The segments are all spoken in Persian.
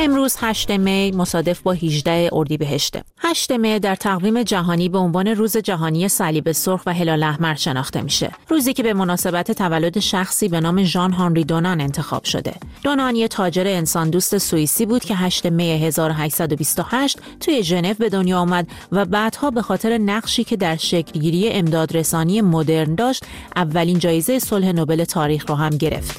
امروز 8 می مصادف با 18 اردیبهشت. 8 می در تقویم جهانی به عنوان روز جهانی صلیب سرخ و هلال احمر شناخته میشه. روزی که به مناسبت تولد شخصی به نام ژان هانری دونان انتخاب شده. دونان یه تاجر انسان دوست سوئیسی بود که 8 می 1828 توی ژنو به دنیا آمد و بعدها به خاطر نقشی که در شکلگیری امدادرسانی مدرن داشت، اولین جایزه صلح نوبل تاریخ رو هم گرفت.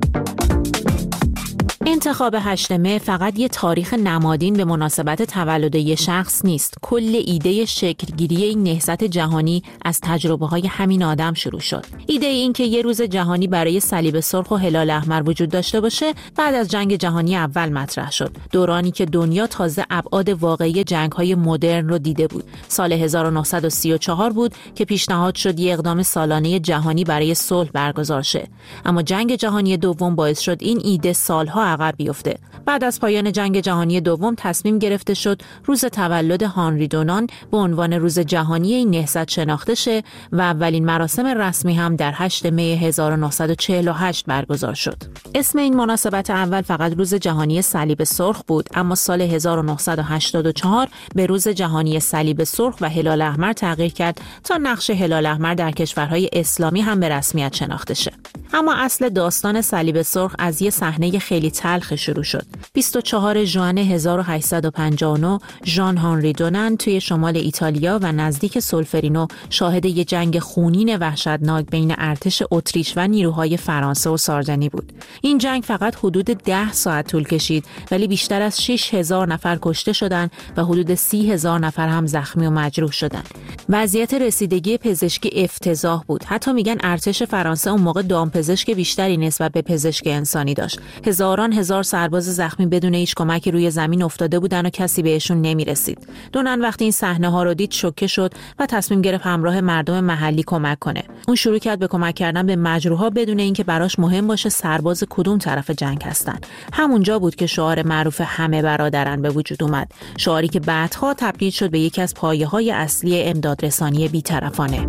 انتخاب 8 می فقط یه تاریخ نمادین به مناسبت تولد یه شخص نیست. کل ایده شکلگیری این نهضت جهانی از تجربه‌های همین آدم شروع شد. ایده این که یه روز جهانی برای صلیب سرخ و هلال احمر وجود داشته باشه بعد از جنگ جهانی اول مطرح شد. دورانی که دنیا تازه ابعاد واقعی جنگ‌های مدرن رو دیده بود. سال 1934 بود که پیشنهاد شد یه اقدام سالانه جهانی برای صلح برگزار شه. اما جنگ جهانی دوم باعث شد این ایده سالها عقب بیفته. بعد از پایان جنگ جهانی دوم تصمیم گرفته شد روز تولد هانری دونان به عنوان روز جهانی این نهضت شناخته شه و اولین مراسم رسمی هم در 8 می 1948 برگزار شد. اسم این مناسبت اول فقط روز جهانی صلیب سرخ بود، اما سال 1984 به روز جهانی صلیب سرخ و هلال احمر تغییر کرد تا نقش هلال احمر در کشورهای اسلامی هم به رسمیت شناخته شه. اما اصل داستان صلیب سرخ از یه صحنه خیلی تلخ شروع شد. 24 ژوئن 1859 ژان هانری دونان توی شمال ایتالیا و نزدیک سولفرینو شاهد یه جنگ خونین وحشتناک بین ارتش اتریش و نیروهای فرانسه و ساردنی بود. این جنگ فقط حدود 10 ساعت طول کشید، ولی بیشتر از 6000 نفر کشته شدند و حدود 30,000 نفر هم زخمی و مجروح شدند. وضعیت رسیدگی پزشکی افتضاح بود. حتی میگن ارتش فرانسه اون موقع دامپزشک بیشتری نسبت به پزشک انسانی داشت. هزار سرباز زخمی بدون هیچ کمکی روی زمین افتاده بودن و کسی بهشون نمیرسید. دونان وقتی این صحنه ها رو دید شوکه شد و تصمیم گرفت همراه مردم محلی کمک کنه. اون شروع کرد به کمک کردن به مجروحا بدون اینکه براش مهم باشه سرباز کدوم طرف جنگ هستن. همونجا بود که شعار معروف همه برادرن به وجود اومد. شعاری که بعدها تبدیل شد به یکی از پایه‌های اصلی امدادرسانی بی‌طرفانه.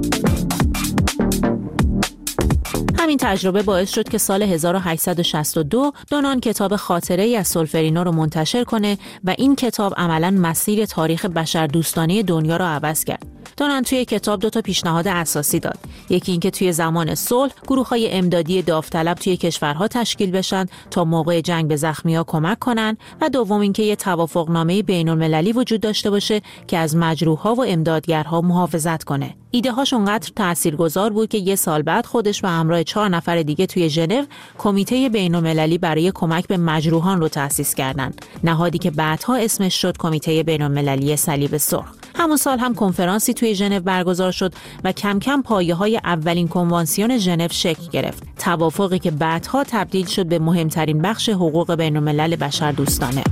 همین تجربه باعث شد که سال 1862 دونان کتاب خاطره ای از سولفرینو رو منتشر کنه و این کتاب عملاً مسیر تاریخ بشردوستانه دنیا رو عوض کرد. دونان توی کتاب 2 پیشنهاد اساسی داد. یکی اینکه توی زمان صلح گروه‌های امدادی داوطلب توی کشورها تشکیل بشن تا موقع جنگ به زخمی‌ها کمک کنن و دوم اینکه یه توافقنامه بین‌المللی وجود داشته باشه که از مجروح‌ها و امدادگرها محافظت کنه. ایده هاش اونقدر تاثیرگذار بود که یه سال بعد خودش به همراه 4 نفر دیگه توی ژنو کمیته بین‌المللی برای کمک به مجروحان رو تأسیس کردند. نهادی که بعدها اسمش شد کمیته بین‌المللی صلیب سرخ. همون سال هم کنفرانسی توی ژنو برگزار شد و کم کم پایه‌های اولین کنوانسیون ژنو شکل گرفت. توافقی که بعدها تبدیل شد به مهمترین بخش حقوق بین‌الملل بشردوستانه.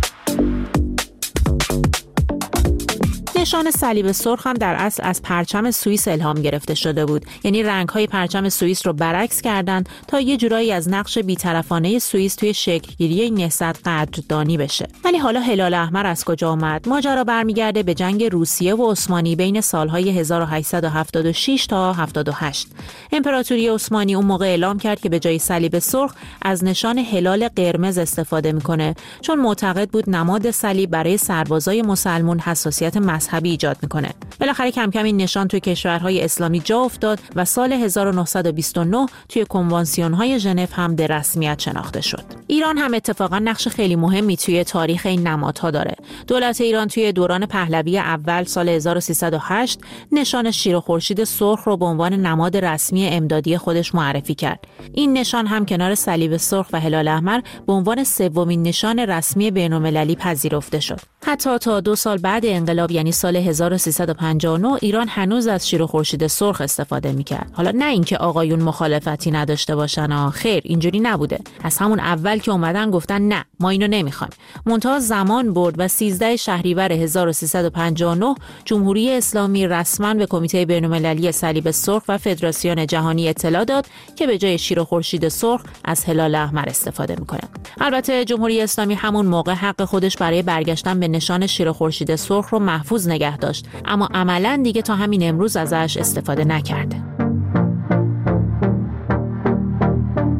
نشان صلیب سرخ هم در اصل از پرچم سوئیس الهام گرفته شده بود. یعنی رنگ‌های پرچم سوئیس رو برعکس کردند تا یه جورایی از نقش بی‌طرفانه سوئیس توی شکل‌گیری این نهضت قدردانی بشه. ولی حالا هلال احمر از کجا اومد؟ ماجرا برمیگرده به جنگ روسیه و عثمانی بین سال‌های 1876 تا 78. امپراتوری عثمانی اون موقع اعلام کرد که به جای صلیب سرخ از نشان هلال قرمز استفاده می‌کنه، چون معتقد بود نماد صلیب برای سربازای مسلمان حساسیت مذهبی ایجاد میکنه. بالاخره کم کم این نشان توی کشورهای اسلامی جا افتاد و سال 1929 توی کنوانسیون‌های ژنو هم به رسمیت شناخته شد. ایران هم اتفاقا نقش خیلی مهمی توی تاریخ این نمادها داره. دولت ایران توی دوران پهلوی اول سال 1308 نشان شیر و خورشید سرخ رو به عنوان نماد رسمی امدادی خودش معرفی کرد. این نشان هم کنار صلیب سرخ و هلال احمر به عنوان سومین نشان رسمی بین‌المللی پذیرفته شد. حتی تا 2 سال بعد انقلاب یعنی سال 1359 ایران هنوز از شیر و خورشید سرخ استفاده می‌کرد. حالا نه اینکه آقایون مخالفتی نداشته باشن، خیر اینجوری نبوده. از همون اول که اومدن گفتن نه ما اینو نمی‌خوایم. منتها زمان برد و 13 شهریور 1359 جمهوری اسلامی رسما به کمیته بین‌المللی صلیب سرخ و فدراسیون جهانی اطلاع داد که به جای شیر و خورشید سرخ از هلال احمر استفاده می‌کنه. البته جمهوری اسلامی همون موقع حق خودش برای برگشتن به نشان شیر و خورشید سرخ رو محفوظ نگه داشت، اما عملاً دیگه تا همین امروز ازش استفاده نکرده.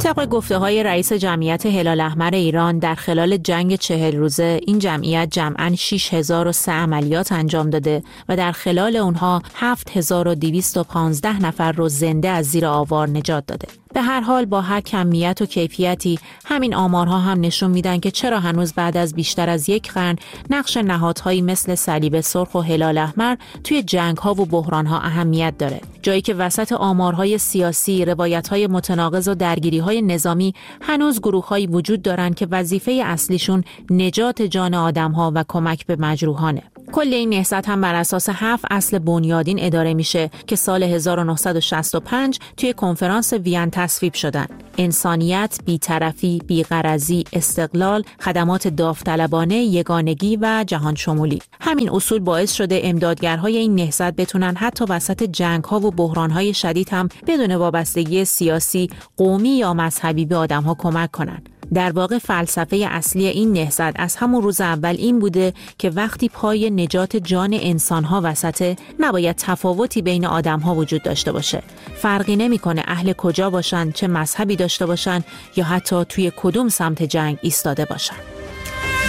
طبق گفته‌های رئیس جمعیت هلال احمر ایران، در خلال جنگ 40 روزه این جمعیت جمعاً 6003 عملیات انجام داده و در خلال اونها 7215 نفر رو زنده از زیر آوار نجات داده. به هر حال با هر کمیت و کیفیتی همین آمارها هم نشون میدن که چرا هنوز بعد از بیشتر از یک قرن نقش نهادهایی مثل صلیب سرخ و هلال احمر توی جنگ‌ها و بحران‌ها اهمیت داره. جایی که وسط آمارهای سیاسی، روایت‌های متناقض و درگیری‌های نظامی هنوز گروه‌هایی وجود دارن که وظیفه اصلیشون نجات جان آدم‌ها و کمک به مجروحانه. کل این نهضت هم بر اساس 7 اصل بنیادین اداره میشه که سال 1965 توی کنفرانس وین تصویب شدن: انسانیت، بی‌طرفی، بی‌غرضی، استقلال، خدمات داوطلبانه، یگانگی و جهان شمولی. همین اصول باعث شده امدادگرهای این نهضت بتونن حتی وسط جنگ‌ها و بحران‌های شدید هم بدون وابستگی سیاسی، قومی یا مذهبی به آدم‌ها کمک کنن. در واقع فلسفه اصلی این نهضت از همون روز اول این بوده که وقتی پای نجات جان انسان‌ها وسطه، نباید تفاوتی بین آدم‌ها وجود داشته باشه. فرقی نمی‌کنه اهل کجا باشن، چه مذهبی داشته باشن یا حتی توی کدوم سمت جنگ ایستاده باشن.